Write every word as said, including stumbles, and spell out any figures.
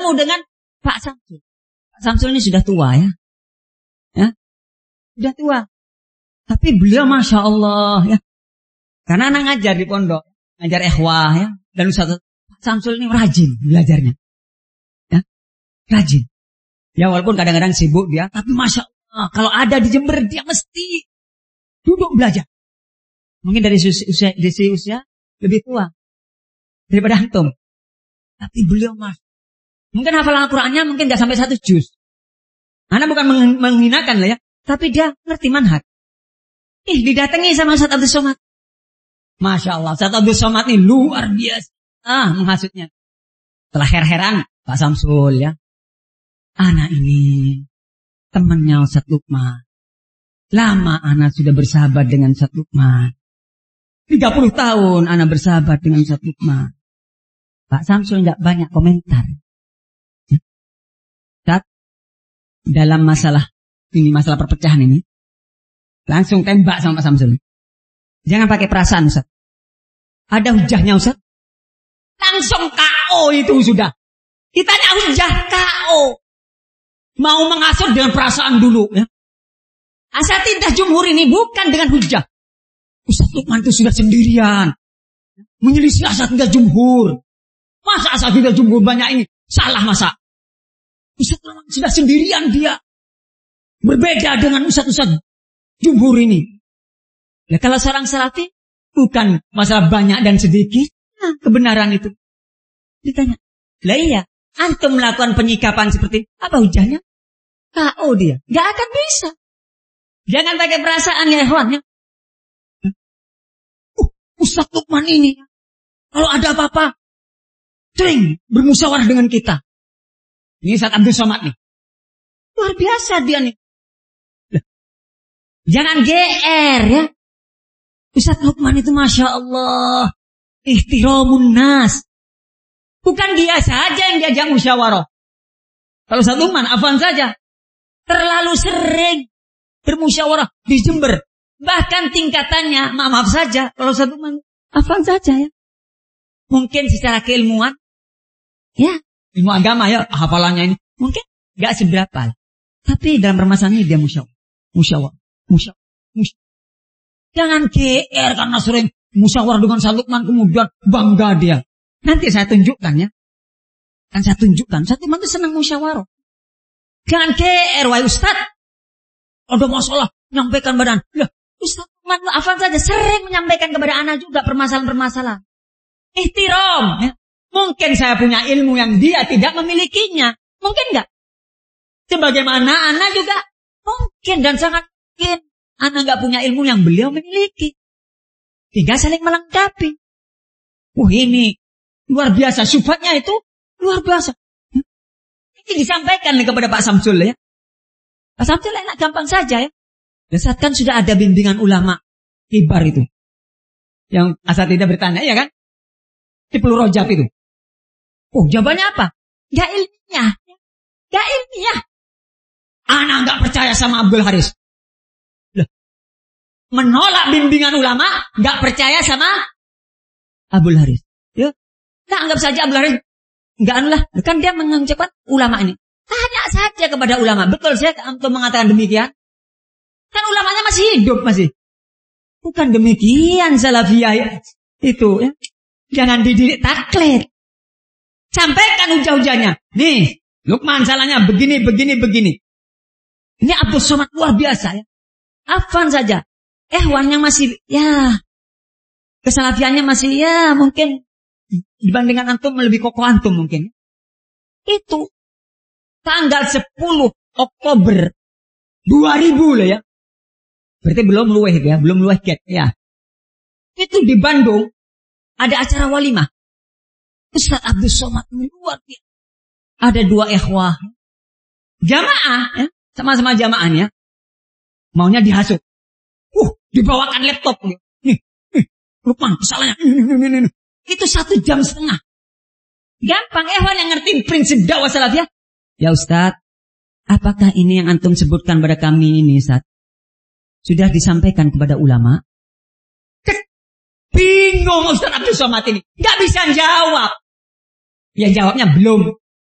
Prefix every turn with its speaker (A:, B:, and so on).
A: bertemu dengan Pak Samsul. Pak Samsul ini sudah tua ya. Ya. Sudah tua. Tapi beliau Masya Allah ya. Karena anak ngajar di pondok. Ngajar ikhwah ya. Dan Ustaz Pak Samsul ini rajin belajarnya. Ya. Rajin. Ya walaupun kadang-kadang sibuk dia. Tapi Masya Allah. Kalau ada di Jember dia mesti duduk belajar. Mungkin dari usia, usia, dari usia lebih tua. Daripada antum. Tapi beliau mas. Mungkin hafalan Al-Qurannya mungkin gak sampai satu juz. Anak bukan menghinakan lah ya. Tapi dia ngerti manhaj. Ih didatangi sama Ustaz Abdul Somad. Masya Allah. Ustaz Abdul Somad ini luar biasa. Ah menghasutnya. Setelah her-heran Pak Samsul ya. Anak ini temannya Ustaz Lukman. Lama anak sudah bersahabat dengan Ustaz Lukman. tiga puluh tahun anak bersahabat dengan Ustaz Lukman. Pak Samsul tidak banyak komentar. Ustaz, dalam masalah ini, masalah perpecahan ini, langsung tembak sama Pak Samsul. Jangan pakai perasaan Ustaz. Ada hujahnya Ustaz? Langsung K O itu sudah. Kita ada hujah K O. Mau mengasut dengan perasaan dulu ya. Asatidzah jumhur ini bukan dengan hujah. Ustaz Lukman itu sudah sendirian. Menyelisih asatidzah jumhur. Masa asatidzah jumhur banyak ini? Salah masa? Ustaz Lukman sudah sendirian dia. Berbeda dengan ustaz-ustaz jumhur ini. Ya kalau seorang salafi bukan masalah banyak dan sedikit. Nah, kebenaran itu. Ditanya. Lah iya. Antum melakukan penyikapan seperti apa hujahnya? K O dia. Gak akan bisa. Jangan pakai perasaan ya ikhwan ya. Uh, Ustaz Lukman ini kalau ada apa-apa sering bermusyawarah dengan kita. Ini Ustaz Abdul Somad nih. Luar biasa dia nih. Loh. Jangan G R ya. Ustaz Lukman itu Masya Allah. Ihtiramun nas. Bukan dia saja yang diajak musyawarah. Kalau Ustaz Lukman, afwan saja. Terlalu sering bermusyawarah di Jember. Bahkan tingkatannya, maaf-maaf saja. Kalau Ustaz Lukman, afwan saja ya. Mungkin secara keilmuan. Ya, ilmu agama ya, hafalannya ini. Mungkin gak seberapa. Tapi dalam permasalahan ini dia musyawarah. Musyawarah. Musyawarah. Musyawarah. Jangan G R karena sering musyawarah dengan Ustaz Lukman. Kemudian bangga dia. Nanti saya tunjukkan ya. Kan saya tunjukkan. Ustaz Lukman itu senang musyawarah. Jangan G R, wahai Ustaz. Ada masalah, menyampaikan badan. Lah, Ustaz Lukman afan saja sering menyampaikan kepada anak juga permasalahan-permasalahan. Ihtiram. Ya. Mungkin saya punya ilmu yang dia tidak memilikinya. Mungkin enggak? Sebagaimana anak juga mungkin dan sangat mungkin anak enggak punya ilmu yang beliau memiliki. Tiga saling melengkapi. Wah ini luar biasa. Sifatnya itu luar biasa. Ini disampaikan kepada Pak Samsul ya. Pak Samsul enak gampang saja ya. Saat kan sudah ada bimbingan ulama kibar itu. Yang asatidzah bertanya ya kan. Di Pulau Rojab itu. Oh jawabannya apa? Gak ilmiah. Gak ilmiah. Anak gak percaya sama Abdul Haris. Loh. Menolak bimbingan ulama. Gak percaya sama Abdul Haris. Ya. Nah anggap saja Abdul Haris. Gak anulah. Kan dia mengucapkan ulama ini. Tanya saja kepada ulama. Betul saya untuk mengatakan demikian. Kan ulamanya masih hidup masih. Bukan demikian salafiyah itu ya. Jangan dididik taklid. Sampaikan hujah-hujahnya. Nih, Lukman salahnya begini, begini, begini. Ini Abdul Somad luar biasa ya. Afan saja. Ehwan yang masih, ya. Kesalafiannya masih, ya mungkin. Dibandingkan antum lebih kokoh antum mungkin. Itu. Tanggal sepuluh Oktober dua ribu loh ya. Berarti belum luweh ya. Belum luweh get ya. Itu di Bandung. Ada acara walimah. Ustaz Abdul Somad luar biasa. Ada dua ikhwah. Jamaah. Ya. Sama-sama jamaahnya. Maunya dihasut. Uh, dibawakan laptop. Nih, nih, Lukman, kesalahannya. Itu satu jam setengah. Gampang, ikhwan yang ngerti prinsip dakwah salafiyah. Ya Ustaz, apakah ini yang antum sebutkan pada kami ini Ustaz? Sudah disampaikan kepada ulama? Bingung Ustaz Abdul Somad ini. Gak bisa jawab. Ya jawabnya belum.